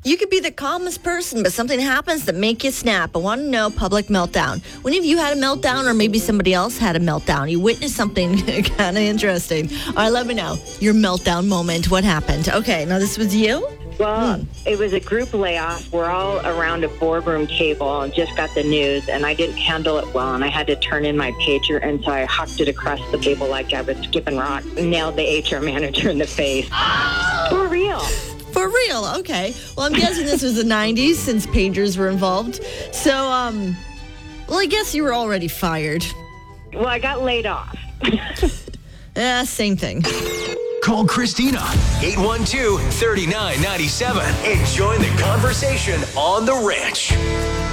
You could be the calmest person, but something happens that make you snap. I want to know public meltdown. When have you had a meltdown, or maybe somebody else had a meltdown? You witnessed something kind of interesting. All right, let me know your meltdown moment. What happened? Okay, now this was you? Well, it was a group layoff. We're all around a boardroom table and just got the news, and I didn't handle it well, and I had to turn in my pager, and so I hucked it across the table like I was skipping rock, nailed the HR manager in the face. For real. For real, okay. Well, I'm guessing this was the 90s since pagers were involved. So, well, I guess you were already fired. Well, I got laid off. Same thing. Call Christina, 812-3997, and join the conversation on The Ranch.